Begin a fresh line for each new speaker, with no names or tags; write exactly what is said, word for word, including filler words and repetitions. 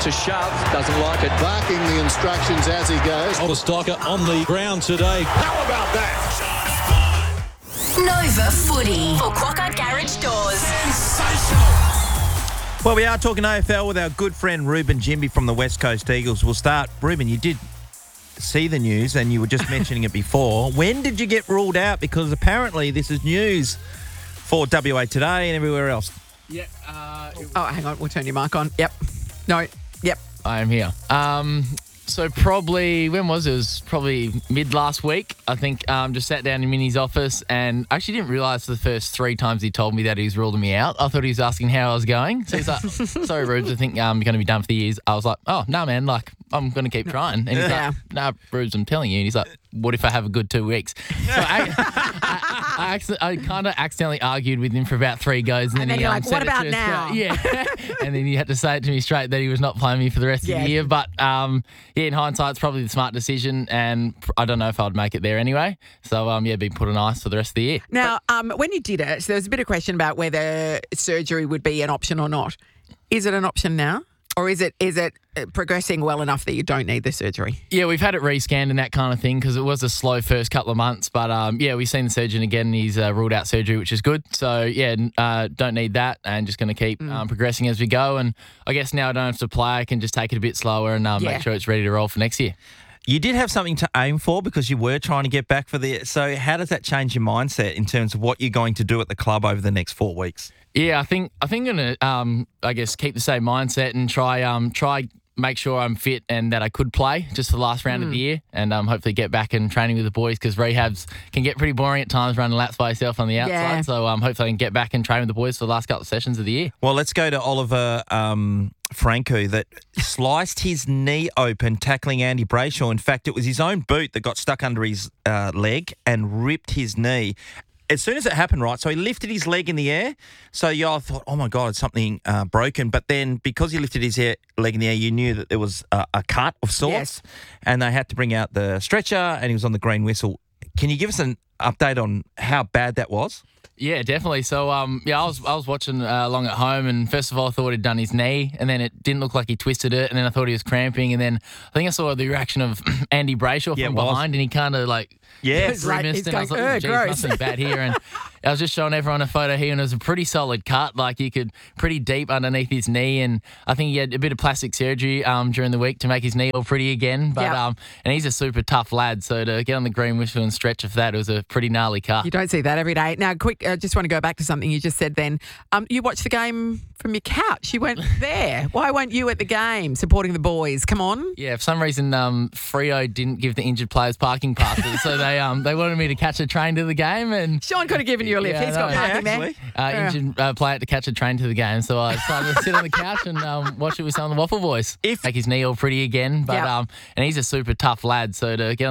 It's a shove. Doesn't like it.
Barking the instructions as he goes.
Older Stocker on the ground today.
How about that?
Nova Footy for Quokka Garage Doors.
Sensational.
Well, we are talking A F L with our good friend Ruben Jimby from the West Coast Eagles. We'll start. Ruben, you did see the news and you were just mentioning it before. When did you get ruled out? Because apparently this is news for W A Today and everywhere else.
Yeah. Uh,
Oh, hang on. We'll turn your mic on. Yep. No. Yep.
I am here. Um, so probably, when was it? It was probably mid last week. I think um, just sat down in Minnie's office and I actually didn't realise the first three times he told me that he was ruling me out. I thought he was asking how I was going. So he's like, sorry, Rubes, I think um, you're going to be done for the years. I was like, oh, no, man, like, I'm going to keep trying. And he's
Yeah.
like, no, Rubes, I'm telling you. And he's like, what if I have a good two weeks? So I, I, I, accident- I kind of accidentally argued with him for about three goes. And,
And
then
then
he
you're
um,
like,
said
"What
it
about
to us
now?"
straight. Yeah. And then he had to say it to me straight that he was not playing me for the rest
Yeah.
of the year. But um, yeah, in hindsight, it's probably the smart decision. And pr- I don't know if I'd make it there anyway. So um, yeah, be put on ice for the rest of the year.
Now, um, when you did it, there was a bit of question about whether surgery would be an option or not. Is it an option now? Or is it is it progressing well enough that you don't need the surgery?
Yeah, we've had it rescanned and that kind of thing because it was a slow first couple of months. But um, yeah, we've seen the surgeon again and he's uh, ruled out surgery, which is good. So yeah, n- uh, don't need that and just going to keep
Mm.
um, progressing as we go. And I guess now I don't have to play. I can just take it a bit slower and um,
Yeah.
make sure it's ready to roll for next year.
You did have something to aim for because you were trying to get back for the... So how does that change your mindset in terms of what you're going to do at the club over the next four weeks?
Yeah, I think I think I'm gonna um I guess keep the same mindset and try um try make sure I'm fit and that I could play just for the last round of the year and um hopefully get back and training with the boys because rehabs can get pretty boring at times running laps by yourself on the outside.
Yeah.
So um hopefully I can get back and train with the boys for the last couple of sessions of the year.
Well, let's go to Oliver um, Franco that sliced his knee open tackling Andy Brayshaw. In fact, it was his own boot that got stuck under his uh, leg and ripped his knee. As soon as it happened, right, so he lifted his leg in the air. So you all thought, oh, my God, it's something uh, broken. But then because he lifted his air, leg in the air, you knew that there was a, a cut of sorts.
Yes.
And they had to bring out the stretcher and he was on the green whistle. Can you give us an update on how bad that was?
Yeah, definitely. So, um, yeah, I was I was watching uh, along at home, and first of all, I thought he'd done his knee, and then it didn't look like he twisted it, and then I thought he was cramping, and then I think I saw the reaction of Andy Brayshaw
Yeah,
from
it was.
behind, and he kind of like
Yeah.
He's like-
grimaced,
he's
and I was
going,
like,
"Ugh,
"Geez,
gross."
must have been bad here." And I was just showing everyone a photo here, and it was a pretty solid cut, like you could pretty deep underneath his knee, and I think he had a bit of plastic surgery um during the week to make his knee all pretty again. But
Yep.
um, and he's a super tough lad, so to get on the green whistle and stretch for that, it was a pretty gnarly cut.
You don't see that every day. Now, quick, I just want to go back to something you just said then. Um, you watched the game from your couch. You weren't there. Why weren't you at the game supporting the boys? Come on.
Yeah, for some reason, um, Freo didn't give the injured players parking passes, so they um they wanted me to catch a train to the game, and
Sean could have given you a lift.
Yeah,
He's
I
got
know.
parking
Yeah,
there.
actually.
uh,
Yeah.
injured uh, player to catch a train to the game. So I decided to sit on the couch and um, watch it with some of the Waffle Boys.
If-
Make his knee all pretty again, but
Yep.
um, and he's a super tough lad, so to get on